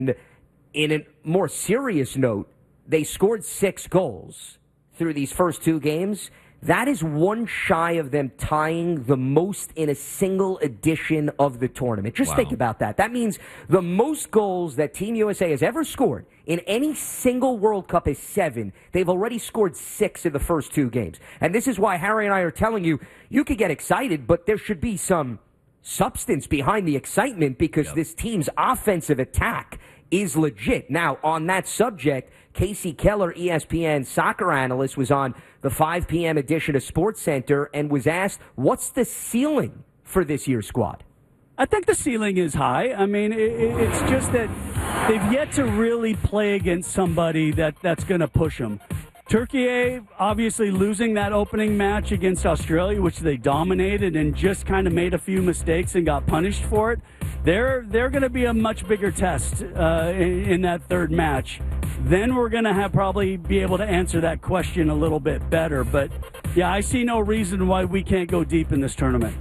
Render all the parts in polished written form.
In a more serious note, they scored 6 goals through these first 2 games. That is one shy of them tying the most in a single edition of the tournament. Just think about that. That means the most goals that Team USA has ever scored in any single World Cup is 7. They've already scored 6 in the first 2 games. And this is why Harry and I are telling you, you could get excited, but there should be some substance behind the excitement because this team's offensive attack is legit. Now, on that subject, Casey Keller, ESPN soccer analyst, was on the 5 p.m. edition of SportsCenter and was asked, what's the ceiling for this year's squad? I think the ceiling is high. I mean, it's just that they've yet to really play against somebody that's going to push them. Turkey, obviously losing that opening match against Australia, which they dominated and just kind of made a few mistakes and got punished for it. They're going to be a much bigger test in that third match. Then we're going to probably be able to answer that question a little bit better. But, yeah, I see no reason why we can't go deep in this tournament.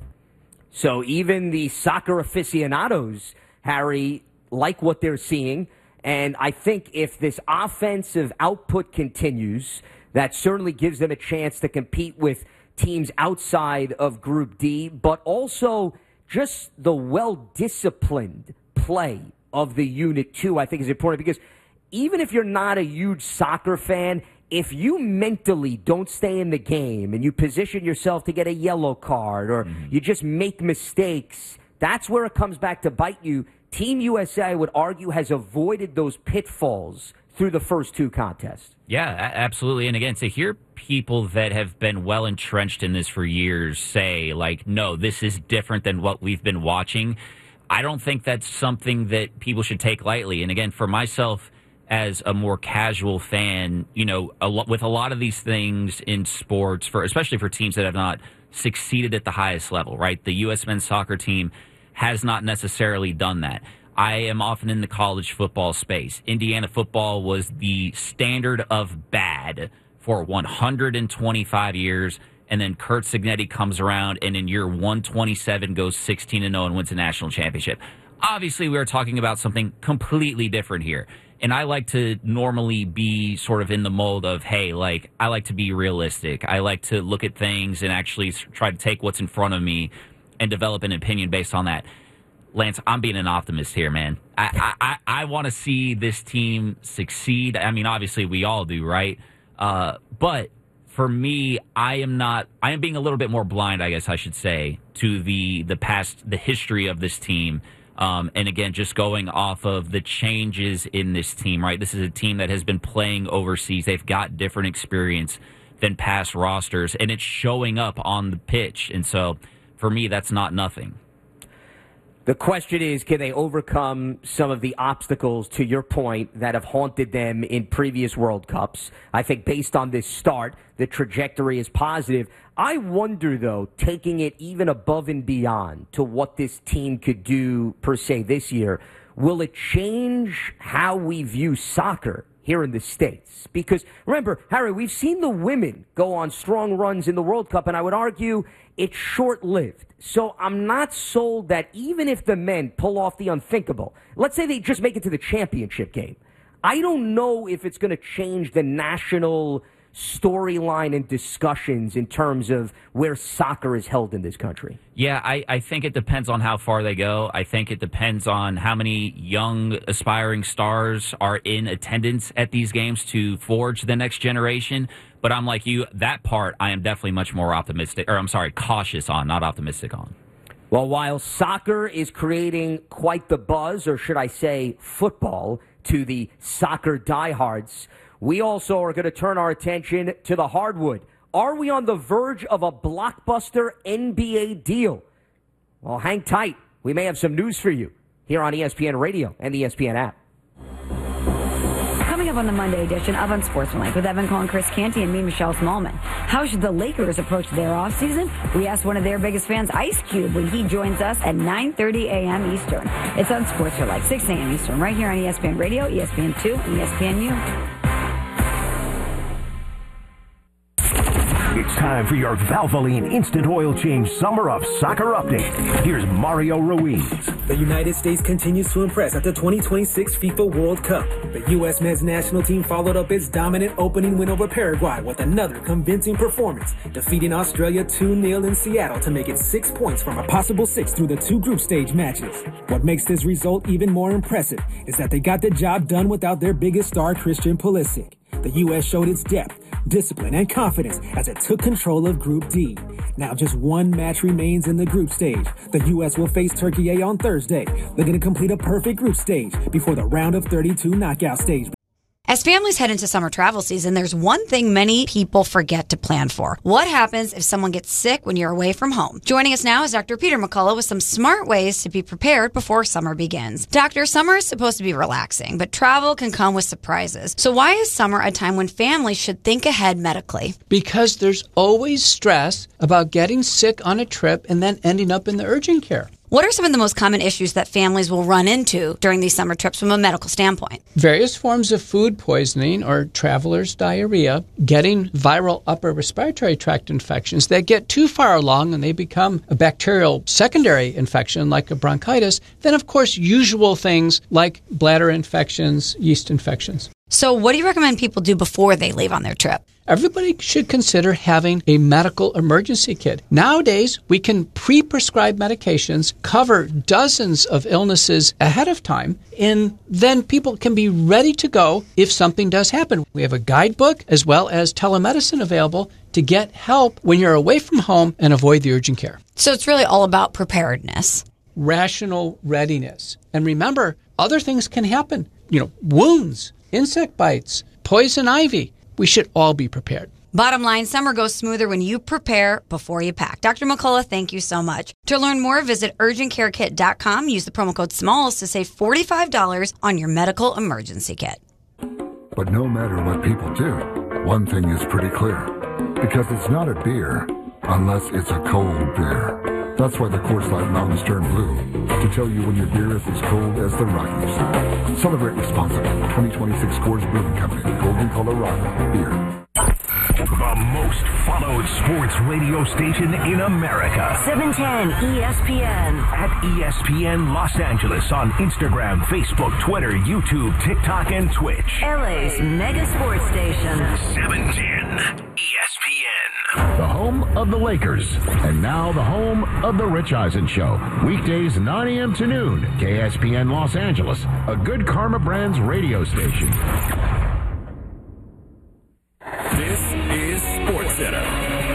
So even the soccer aficionados, Harry, like what they're seeing. And I think if this offensive output continues, that certainly gives them a chance to compete with teams outside of Group D, but also just the well-disciplined play of the Unit 2, I think, is important because even if you're not a huge soccer fan, if you mentally don't stay in the game and you position yourself to get a yellow card or you just make mistakes, that's where it comes back to bite you. Team USA, I would argue, has avoided those pitfalls through the first 2 contests. Yeah, absolutely. And again, to hear people that have been well entrenched in this for years say, like, no, this is different than what we've been watching, I don't think that's something that people should take lightly. And again, for myself, as a more casual fan, you know, with a lot of these things in sports, especially for teams that have not succeeded at the highest level, right? The U.S. men's soccer team has not necessarily done that. I am often in the college football space. Indiana football was the standard of bad for 125 years, and then Curt Cignetti comes around and in year 127 goes 16-0 and wins a national championship. Obviously, we are talking about something completely different here. And I like to normally be sort of in the mold of, hey, like, I like to be realistic. I like to look at things and actually try to take what's in front of me and develop an opinion based on that. Lance, I'm being an optimist here, man. I want to see this team succeed. I mean, obviously we all do, right? But for me, I am being a little bit more blind, I guess I should say, to the history of this team. And again, just going off of the changes in this team, right? This is a team that has been playing overseas. They've got different experience than past rosters, and it's showing up on the pitch. And so for me, that's not nothing. The question is, can they overcome some of the obstacles, to your point, that have haunted them in previous World Cups? I think based on this start, the trajectory is positive. I wonder, though, taking it even above and beyond to what this team could do, per se, this year, will it change how we view soccer here in the States? Because, remember, Harry, we've seen the women go on strong runs in the World Cup, and I would argue it's short-lived. So I'm not sold that even if the men pull off the unthinkable, let's say they just make it to the championship game, I don't know if it's going to change the national storyline and discussions in terms of where soccer is held in this country. Yeah, I think it depends on how far they go. I think it depends on how many young aspiring stars are in attendance at these games to forge the next generation. But I'm like you, that part I am definitely much more cautious on, not optimistic on. Well, while soccer is creating quite the buzz, or should I say football, to the soccer diehards, we also are going to turn our attention to the hardwood. Are we on the verge of a blockbuster NBA deal? Well, hang tight. We may have some news for you here on ESPN Radio and the ESPN app. Coming up on the Monday edition of Unsportsmanlike with Evan Collin, Chris Canty, and me, Michelle Smallman. How should the Lakers approach their offseason? We asked one of their biggest fans, Ice Cube, when he joins us at 9:30 a.m. Eastern. It's Unsportsmanlike, 6 a.m. Eastern, right here on ESPN Radio, ESPN2, and ESPNU. It's time for your Valvoline Instant Oil Change Summer of Soccer update. Here's Mario Ruiz. The United States continues to impress at the 2026 FIFA World Cup. The U.S. men's national team followed up its dominant opening win over Paraguay with another convincing performance, defeating Australia 2-0 in Seattle to make it 6 points from a possible 6 through the 2 group stage matches. What makes this result even more impressive is that they got the job done without their biggest star, Christian Pulisic. The U.S. showed its depth, discipline, and confidence as it took control of Group D. Now just one match remains in the group stage. The U.S. will face Turkey on Thursday. They're going to complete a perfect group stage before the round of 32 knockout stage. As families head into summer travel season, there's one thing many people forget to plan for. What happens if someone gets sick when you're away from home? Joining us now is Dr. Peter McCullough with some smart ways to be prepared before summer begins. Doctor, summer is supposed to be relaxing, but travel can come with surprises. So why is summer a time when families should think ahead medically? Because there's always stress about getting sick on a trip and then ending up in the urgent care. What are some of the most common issues that families will run into during these summer trips from a medical standpoint? Various forms of food poisoning or traveler's diarrhea, getting viral upper respiratory tract infections that get too far along and they become a bacterial secondary infection like a bronchitis. Then, of course, usual things like bladder infections, yeast infections. So what do you recommend people do before they leave on their trip? Everybody should consider having a medical emergency kit. Nowadays, we can pre-prescribe medications, cover dozens of illnesses ahead of time, and then people can be ready to go if something does happen. We have a guidebook as well as telemedicine available to get help when you're away from home and avoid the urgent care. So it's really all about preparedness. Rational readiness. And remember, other things can happen. Wounds, insect bites, poison ivy. We should all be prepared. Bottom line, summer goes smoother when you prepare before you pack. Dr. McCullough, thank you so much. To learn more, visit urgentcarekit.com. Use the promo code SMALLS to save $45 on your medical emergency kit. But no matter what people do, one thing is pretty clear. Because it's not a beer unless it's a cold beer. That's why the Coors Light Mountains turn blue, to tell you when your beer is as cold as the Rockies. Celebrate responsibly. 2026 Coors Brewing Company, Golden, Colorado. Beer. The most followed sports radio station in America. 710 ESPN. At ESPN Los Angeles on Instagram, Facebook, Twitter, YouTube, TikTok, and Twitch. LA's mega sports station. 710 ESPN. The home of the Lakers. And now the home of the Rich Eisen Show. Weekdays 9 a.m. to noon. KSPN Los Angeles. A Good Karma Brands radio station. This is SportsCenter.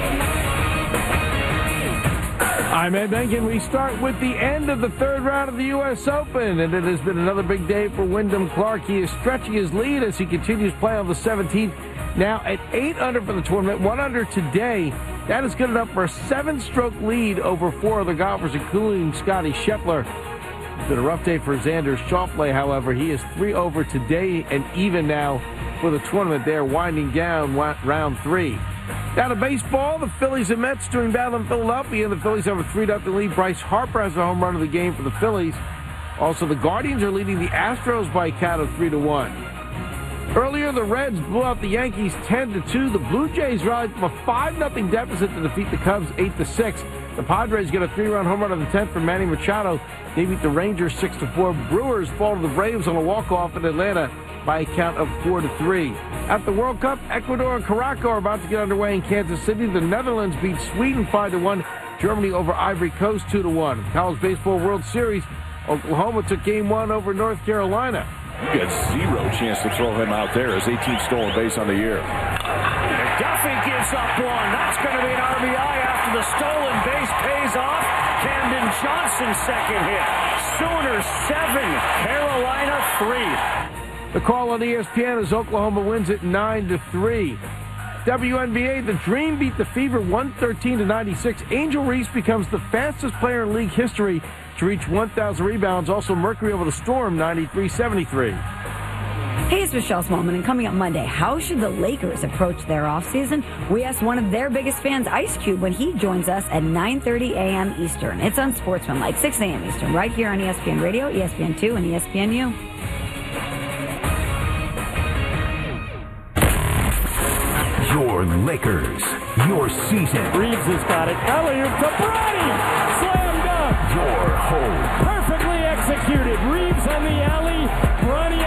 I'm Ed Benkin. We start with the end of the third round of the U.S. Open, and it has been another big day for Wyndham Clark. He is stretching his lead as he continues play on the 17th. Now at 8 under for the tournament, 1 under today. That is good enough for a 7-stroke lead over 4 other golfers, including Scottie Scheffler. It's been a rough day for Xander Schauffele, however. He is 3 over today and even now for the tournament. They're winding down round 3. Down to baseball, the Phillies and Mets doing battle in Philadelphia. The Phillies have a 3-0 lead. Bryce Harper has a home run of the game for the Phillies. Also, the Guardians are leading the Astros by a count of 3-1. Earlier, the Reds blew out the Yankees 10-2. The Blue Jays rallied from a 5-0 deficit to defeat the Cubs 8-6. The Padres get a 3-run home run of the 10th from Manny Machado. They beat the Rangers 6-4. Brewers fall to the Braves on a walk-off in Atlanta by a count of 4-3. At the World Cup, Ecuador and Morocco are about to get underway in Kansas City. The Netherlands beat Sweden 5-1. Germany over Ivory Coast 2-1. College Baseball World Series, Oklahoma took Game 1 over North Carolina. You got zero chance to throw him out there as 18 stolen base on the year. McDuffie gives up one. That's going to be an RBI after the stolen base pays off. Camden Johnson second hit. Sooners 7, Carolina 3. The call on ESPN is Oklahoma wins it 9-3. WNBA, the Dream beat the Fever 113-96. Angel Reese becomes the fastest player in league history to reach 1,000 rebounds. Also, Mercury over the Storm 93-73. Hey, it's Michelle Smallman, and coming up Monday, how should the Lakers approach their offseason? We asked one of their biggest fans, Ice Cube, when he joins us at 9:30 a.m. Eastern. It's Unsportsmanlike, 6 a.m. Eastern, right here on ESPN Radio, ESPN2, and ESPNU. Your Lakers. Your season. Reeves has got it. Alley-oop to Bronny. Slam dunk. Your home. Perfectly executed. Reeves on the alley.